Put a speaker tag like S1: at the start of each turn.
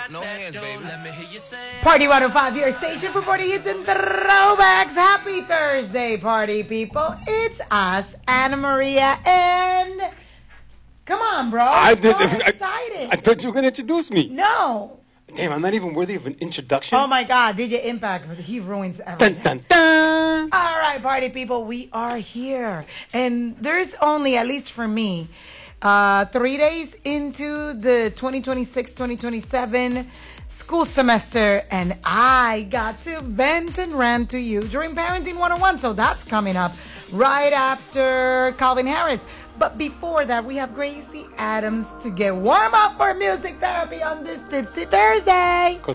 S1: No hands, baby.
S2: Party 105, your station for party hits and throwbacks. Happy Thursday, party people. It's us, Anna Maria, and... Come on, bro. I'm excited.
S3: I thought you were going to introduce me.
S2: No.
S3: Damn, I'm not even worthy of an introduction.
S2: Oh, my God. DJ Impact. He ruins everything.
S3: Dun, dun, dun.
S2: All right, party people. We are here. And there's only, at least for me, 3 days into the 2026-2027 school semester, and I got to vent and rant to you during Parenting 101. So that's coming up right after Calvin Harris. But before that, we have Gracie Adams to get warm up for music therapy on this Tipsy Thursday.